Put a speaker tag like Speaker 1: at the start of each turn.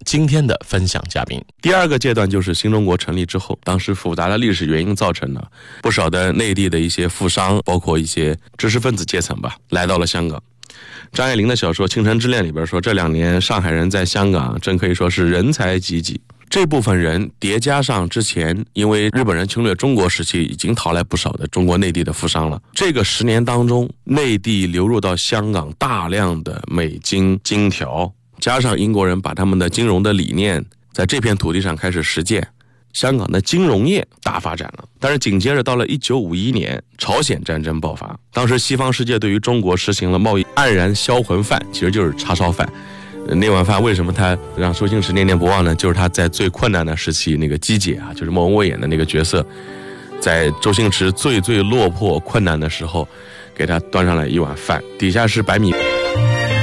Speaker 1: 今天的分享嘉宾。
Speaker 2: 第二个阶段就是新中国成立之后，当时复杂的历史原因造成了不少的内地的一些富商，包括一些知识分子阶层吧，来到了香港。张爱玲的小说《倾城之恋》里边说，这2年上海人在香港真可以说是人才济济。这部分人叠加上之前因为日本人侵略中国时期已经逃来不少的中国内地的富商了，这个10年当中，内地流入到香港大量的美金金条，加上英国人把他们的金融的理念在这片土地上开始实践，香港的金融业大发展了。但是紧接着到了1951年，朝鲜战争爆发，当时西方世界对于中国实行了贸易黯然销魂饭，其实就是叉烧饭。那碗饭为什么他让周星驰念念不忘呢？就是他在最困难的时期，那个姬姐啊，就是莫文蔚演的那个角色，在周星驰最落魄困难的时候，给他端上来一碗饭，底下是白米。